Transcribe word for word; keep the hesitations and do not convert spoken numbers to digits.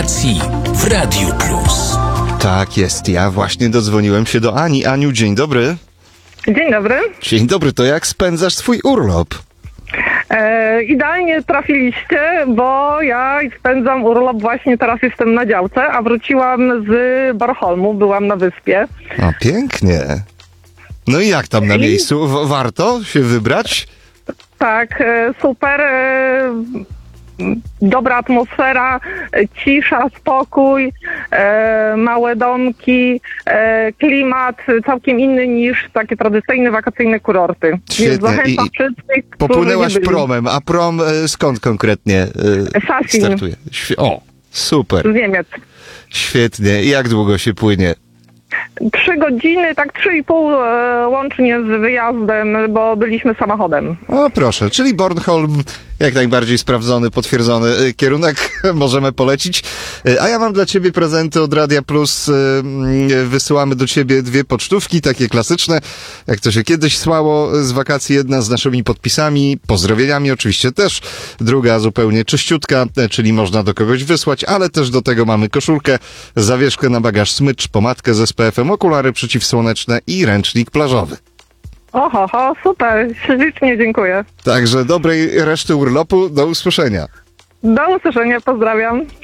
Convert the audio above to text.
w Radiu Plus. Tak jest, ja właśnie dodzwoniłem się do Ani. Aniu, dzień dobry. Dzień dobry. Dzień dobry, to jak spędzasz swój urlop? E, idealnie trafiliście, bo ja spędzam urlop, właśnie teraz jestem na działce, a wróciłam z Bornholmu, byłam na wyspie. O, pięknie. No i jak tam na miejscu? W- warto się wybrać? Tak, e, super, e, dobra atmosfera, e, cisza, spokój, e, małe domki, e, klimat całkiem inny niż takie tradycyjne wakacyjne kurorty. Więc Świetnie. zachęcam I- wszystkich, którzy Popłynęłaś nie byli. promem, a prom e, skąd konkretnie e, Sasin. startuje? Świe- o, super, Z Niemiec. świetnie. I jak długo się płynie? Trzy godziny, tak trzy i pół e, łącznie z wyjazdem, bo byliśmy samochodem. O, proszę, czyli Bornholm jak najbardziej sprawdzony, potwierdzony y, kierunek, możemy polecić. Y, A ja mam dla ciebie prezenty od Radia Plus. y, y, Wysyłamy do ciebie dwie pocztówki, takie klasyczne, jak to się kiedyś słało z wakacji. Jedna z naszymi podpisami, pozdrowieniami oczywiście też. Druga zupełnie czyściutka, y, czyli można do kogoś wysłać, ale też do tego mamy koszulkę, zawieszkę na bagaż, smycz, pomadkę z S P F-em, okulary przeciwsłoneczne i ręcznik plażowy. Oho, ho, super, ślicznie dziękuję. Także dobrej reszty urlopu, do usłyszenia. Do usłyszenia, pozdrawiam.